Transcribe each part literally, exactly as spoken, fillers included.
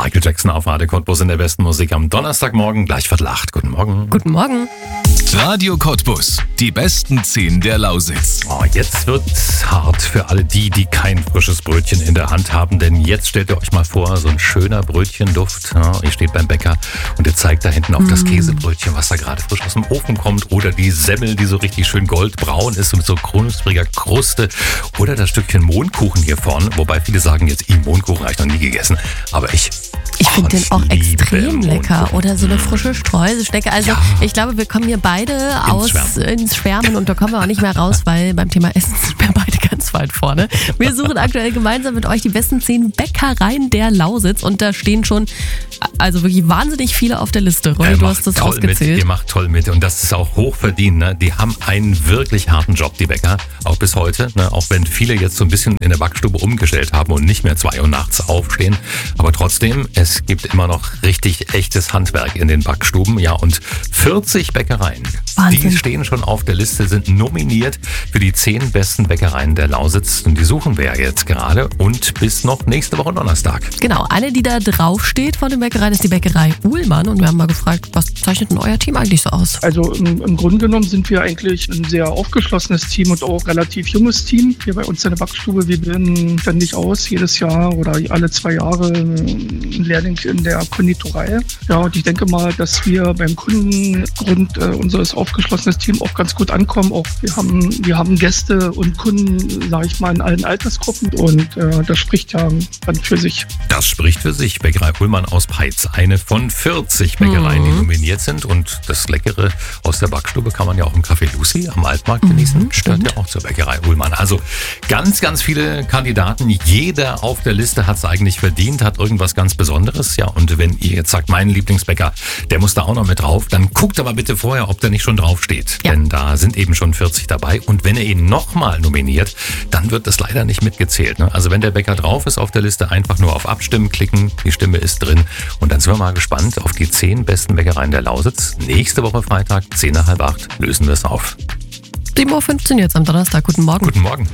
Michael Jackson auf Radio Cottbus in der besten Musik am Donnerstagmorgen, gleich Viertel acht. Guten Morgen. Guten Morgen. Radio Cottbus, die besten zehn der Lausitz. Oh, jetzt wird's hart für alle die, die kein frisches Brötchen in der Hand haben, denn jetzt stellt ihr euch mal vor, so ein schöner Brötchenduft. Ja, ihr steht beim Bäcker und ihr zeigt da hinten auf das Käsebrötchen, was da gerade frisch aus dem Ofen kommt, oder die Semmel, die so richtig schön goldbraun ist mit so knuspriger Kruste, oder das Stückchen Mohnkuchen hier vorne, wobei viele sagen jetzt, ich Mohnkuchen habe ich noch nie gegessen, aber ich... Ich finde den auch liebe extrem lecker. Mohnkuchen. Oder so eine frische Streuselschnecke. Also Ja. ich glaube, wir kommen hier beide aus Schwärmen. ins Schwärmen und da kommen wir auch nicht mehr raus, weil beim Thema Essen sind wir beide ganz weit vorne. Wir suchen aktuell gemeinsam mit euch die besten zehn Bäckereien der Lausitz und da stehen schon also wirklich wahnsinnig viele auf der Liste. Ronny, Ihr du macht hast das toll mit, ausgezählt. ihr macht toll mit und das ist auch hochverdient. Ne? Die haben einen wirklich harten Job, die Bäcker, auch bis heute. Ne? Auch wenn viele jetzt so ein bisschen in der Backstube umgestellt haben und nicht mehr zwei Uhr nachts aufstehen. Aber trotzdem, es gibt immer noch richtig echtes Handwerk in den Backstuben. Ja, und vierzig Bäckereien, Wahnsinn. die stehen schon auf der Liste, sind nominiert für die zehn besten Bäckereien der Lausitz. Und die suchen wir jetzt gerade und bis noch nächste Woche Donnerstag. Genau, eine, die da draufsteht von den Bäckereien, ist die Bäckerei Uhlmann und wir haben mal gefragt, was zeichnet denn euer Team eigentlich so aus? Also im, im Grunde genommen sind wir eigentlich ein sehr aufgeschlossenes Team und auch relativ junges Team. Hier bei uns in der Backstube, wir bilden ständig aus, jedes Jahr oder alle zwei Jahre ein Lehrling in der Konditorei. Ja, und ich denke mal, dass wir beim Kunden aufgrund äh, unseres aufgeschlossenen Teams auch ganz gut ankommen. Auch wir haben, wir haben Gäste und Kunden, sage ich mal, in allen Altersgruppen und äh, das spricht ja dann für sich. Das spricht für sich. Bäckerei Uhlmann aus Peitz. Eine von vierzig Bäckereien, die nominiert sind. Und das Leckere aus der Backstube kann man ja auch im Café Lucy am Altmarkt genießen. Gehört ja auch zur Bäckerei Uhlmann. Also ganz, ganz viele Kandidaten. Jeder auf der Liste hat es eigentlich verdient, hat irgendwas ganz Besonderes. Ja, und wenn ihr jetzt sagt, mein Lieblingsbäcker, der muss da auch noch mit drauf, dann guckt aber bitte vorher, ob der nicht schon drauf steht. Ja. Denn da sind eben schon vierzig dabei. Und wenn ihr ihn nochmal nominiert, dann wird das leider nicht mitgezählt. Ne? Also wenn der Bäcker drauf ist auf der Liste, einfach nur auf Abstimmen klicken. Die Stimme ist drin. Und dann sind wir mal gespannt auf die zehn besten Bäckereien der Lausitz. Nächste Woche Freitag, zehn nach halb acht, lösen wir es auf. sieben Uhr fünfzehn jetzt am Donnerstag. Guten Morgen. Guten Morgen.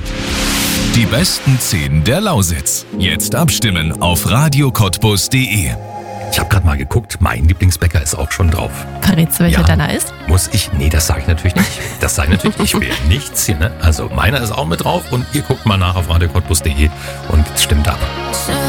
Die besten zehn der Lausitz. Jetzt abstimmen auf radio cottbus punkt de. Ich habe gerade mal geguckt, mein Lieblingsbäcker ist auch schon drauf. Verrätst du, welcher Ja. deiner ist? Muss ich? Nee, das sage ich natürlich nicht. Das sage ich natürlich nicht. Ich will nichts hier. Ne? Also meiner ist auch mit drauf und ihr guckt mal nach auf radio cottbus punkt de und stimmt ab.